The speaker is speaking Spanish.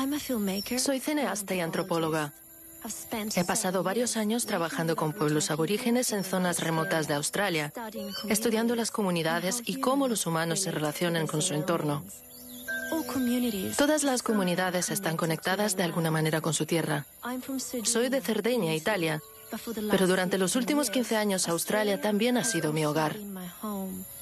Soy cineasta y antropóloga. He pasado varios años trabajando con pueblos aborígenes en zonas remotas de Australia, estudiando las comunidades y cómo los humanos se relacionan con su entorno. Todas las comunidades están conectadas de alguna manera con su tierra. Soy de Cerdeña, Italia, pero durante los últimos 15 años Australia también ha sido mi hogar.